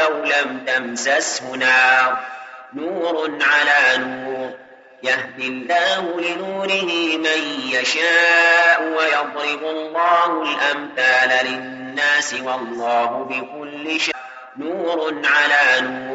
ولو لم تمسسه نار نور على نور يهدي الله لنوره من يشاء ويضرب الله الأمثال للناس والله بكل شيء نور على نور